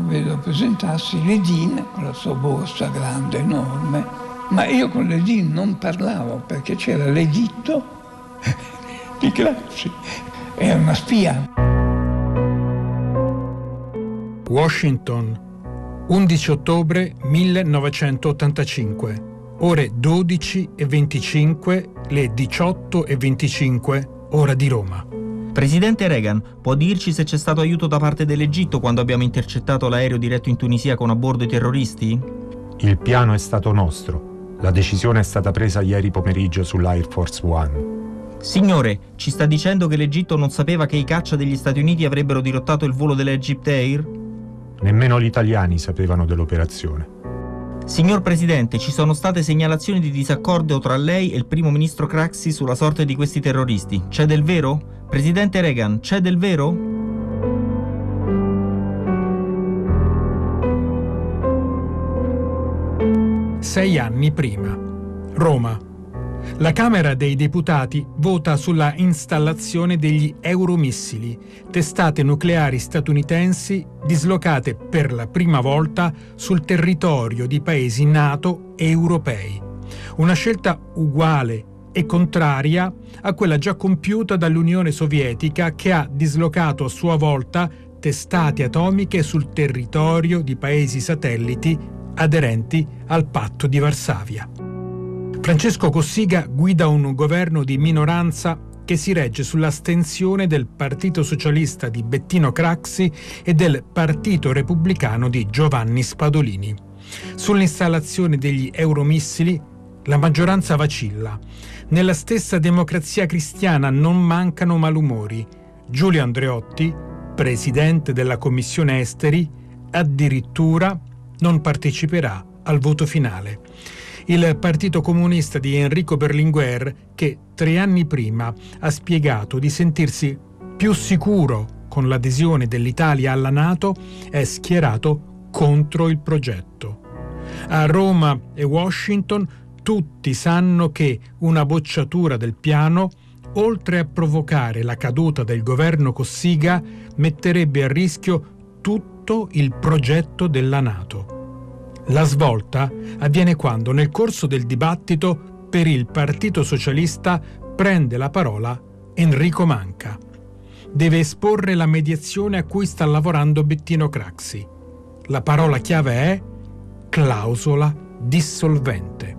vedo presentarsi Ledin con la sua borsa grande, enorme, ma io con Ledin non parlavo perché c'era l'editto di Craxi, era una spia. Washington, 11 ottobre 1985, ore 12:25, le 18:25, ora di Roma. Presidente Reagan, può dirci se c'è stato aiuto da parte dell'Egitto quando abbiamo intercettato l'aereo diretto in Tunisia con a bordo i terroristi? Il piano è stato nostro. La decisione è stata presa ieri pomeriggio sull'Air Force One. Signore, ci sta dicendo che l'Egitto non sapeva che i caccia degli Stati Uniti avrebbero dirottato il volo dell'Egypt Air? Nemmeno gli italiani sapevano dell'operazione. Signor Presidente, ci sono state segnalazioni di disaccordo tra lei e il primo ministro Craxi sulla sorte di questi terroristi. C'è del vero? Presidente Reagan, c'è del vero? Sei anni prima. Roma. La Camera dei Deputati vota sulla installazione degli euromissili, testate nucleari statunitensi dislocate per la prima volta sul territorio di paesi NATO e europei. Una scelta uguale e contraria a quella già compiuta dall'Unione Sovietica, che ha dislocato a sua volta testate atomiche sul territorio di paesi satelliti aderenti al Patto di Varsavia. Francesco Cossiga guida un governo di minoranza che si regge sull'astensione del Partito Socialista di Bettino Craxi e del Partito Repubblicano di Giovanni Spadolini. Sull'installazione degli euromissili la maggioranza vacilla. Nella stessa Democrazia Cristiana non mancano malumori. Giulio Andreotti, presidente della Commissione Esteri, addirittura non parteciperà al voto finale. Il Partito Comunista di Enrico Berlinguer, che 3 anni prima ha spiegato di sentirsi più sicuro con l'adesione dell'Italia alla NATO, è schierato contro il progetto. A Roma e Washington tutti sanno che una bocciatura del piano, oltre a provocare la caduta del governo Cossiga, metterebbe a rischio tutto il progetto della NATO. La svolta avviene quando, nel corso del dibattito per il Partito Socialista, prende la parola Enrico Manca. Deve esporre la mediazione a cui sta lavorando Bettino Craxi. La parola chiave è clausola dissolvente.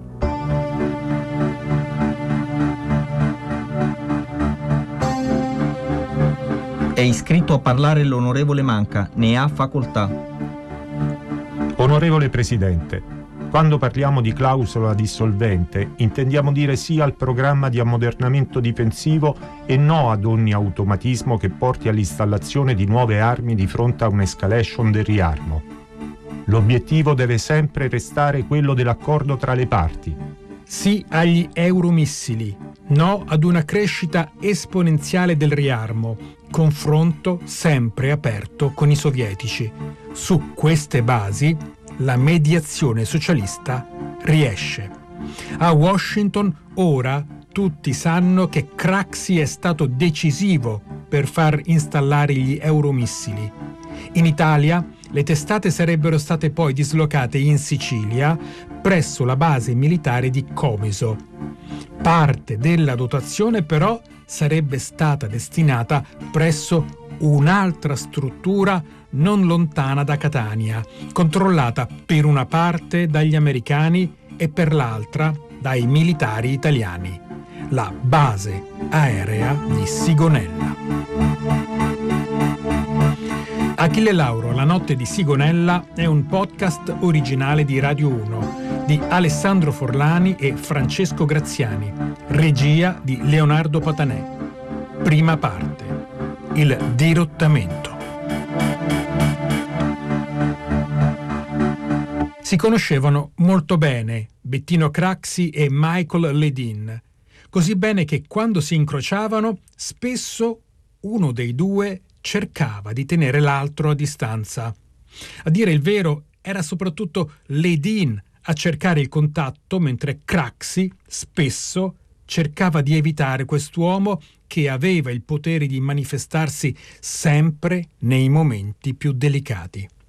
È iscritto a parlare l'onorevole Manca, ne ha facoltà. Onorevole Presidente, quando parliamo di clausola dissolvente intendiamo dire sì al programma di ammodernamento difensivo e no ad ogni automatismo che porti all'installazione di nuove armi di fronte a un'escalation del riarmo. L'obiettivo deve sempre restare quello dell'accordo tra le parti. Sì agli euromissili, no ad una crescita esponenziale del riarmo, confronto sempre aperto con i sovietici. Su queste basi la mediazione socialista riesce. A Washington ora tutti sanno che Craxi è stato decisivo per far installare gli euromissili. In Italia le testate sarebbero state poi dislocate in Sicilia presso la base militare di Comiso. Parte della dotazione però sarebbe stata destinata presso un'altra struttura non lontana da Catania, controllata per una parte dagli americani e per l'altra dai militari italiani, la base aerea di Sigonella. Achille Lauro, La notte di Sigonella è un podcast originale di Radio 1 di Alessandro Forlani e Francesco Graziani, regia di Leonardo Patanè. Prima parte. Il dirottamento. Si conoscevano molto bene Bettino Craxi e Michael Ledin, così bene che quando si incrociavano spesso uno dei due cercava di tenere l'altro a distanza. A dire il vero, era soprattutto Ledin a cercare il contatto, mentre Craxi spesso cercava di evitare quest'uomo che aveva il potere di manifestarsi sempre nei momenti più delicati.